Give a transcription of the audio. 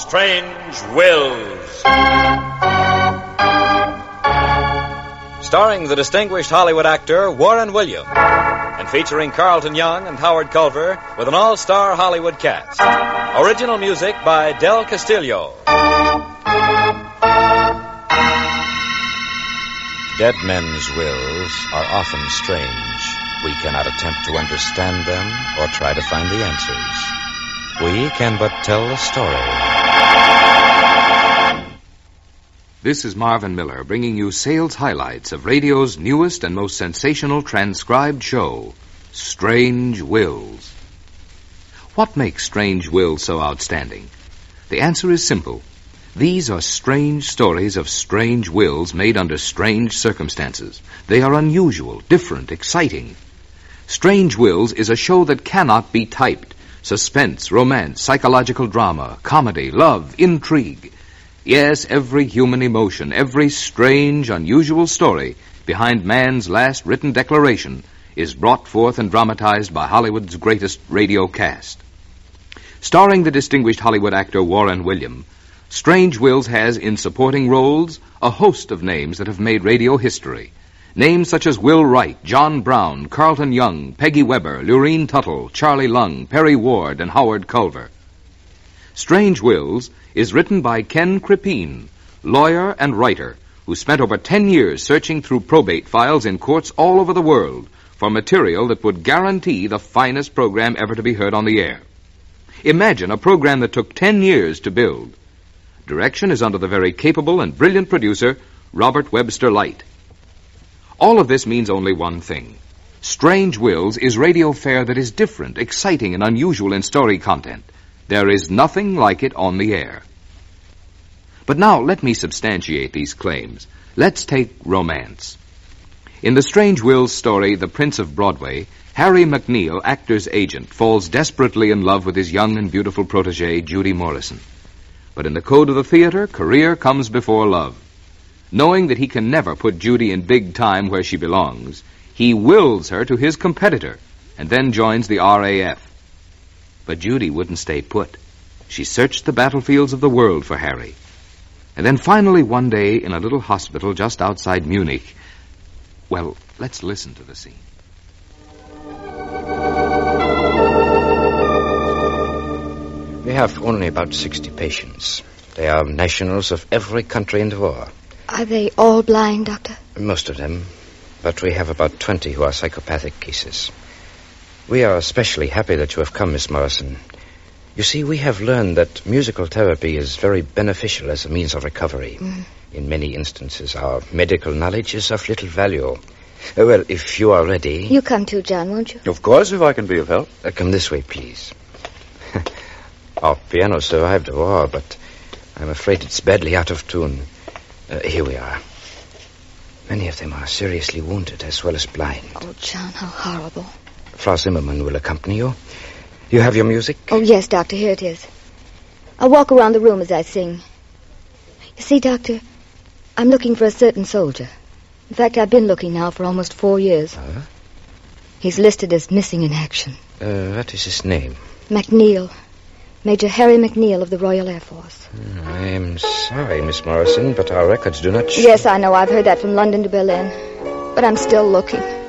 Strange Wills. Starring the distinguished Hollywood actor Warren Williams, and featuring Carlton Young and Howard Culver with an all-star Hollywood cast. Original music by Del Castillo. Dead men's wills are often strange. We cannot attempt to understand them or try to find the answers. We can but tell the story. This is Marvin Miller bringing you sales highlights of radio's newest and most sensational transcribed show, Strange Wills. What makes Strange Wills so outstanding? The answer is simple. These are strange stories of strange wills made under strange circumstances. They are unusual, different, exciting. Strange Wills is a show that cannot be typed. Suspense, romance, psychological drama, comedy, love, intrigue. Yes, every human emotion, every strange, unusual story behind man's last written declaration is brought forth and dramatized by Hollywood's greatest radio cast. Starring the distinguished Hollywood actor Warren Williams, Strange Wills has in supporting roles a host of names that have made radio history. Names such as Will Wright, John Brown, Carlton Young, Peggy Webber, Lurene Tuttle, Charlie Lung, Perry Ward, and Howard Culver. Strange Wills is written by Ken Crepine, lawyer and writer, who spent over 10 years searching through probate files in courts all over the world for material that would guarantee the finest program ever to be heard on the air. Imagine a program that took 10 years to build. Direction is under the very capable and brilliant producer, Robert Webster Light. All of this means only one thing. Strange Wills is radio fare that is different, exciting, and unusual in story content. There is nothing like it on the air. But now let me substantiate these claims. Let's take romance. In the Strange Wills story, The Prince of Broadway, Harry McNeil, actor's agent, falls desperately in love with his young and beautiful protégée, Judy Morrison. But in the code of the theater, career comes before love. Knowing that he can never put Judy in big time where she belongs, he wills her to his competitor and then joins the RAF. But Judy wouldn't stay put. She searched the battlefields of the world for Harry. And then finally one day in a little hospital just outside Munich, well, let's listen to the scene. We have only about 60 patients. They are nationals of every country in the war. Are they all blind, Doctor? Most of them. But we have about 20 who are psychopathic cases. We are especially happy that you have come, Miss Morrison. You see, we have learned that musical therapy is very beneficial as a means of recovery. In many instances, our medical knowledge is of little value. Well, if you are ready... You come too, John, won't you? Of course, if I can be of help. Come this way, please. Our piano survived the war, but I'm afraid it's badly out of tune. Here we are. Many of them are seriously wounded as well as blind. Oh, John, how horrible. Frau Zimmermann will accompany you. You have your music? Oh, yes, Doctor, here it is. I'll walk around the room as I sing. You see, Doctor, I'm looking for a certain soldier. In fact, I've been looking now for almost 4 years. He's listed as missing in action. What is his name? McNeil. Major Harry McNeil of the Royal Air Force. I am sorry, Miss Morrison, but our records do not show... Yes, I know. I've heard that from London to Berlin. But I'm still looking.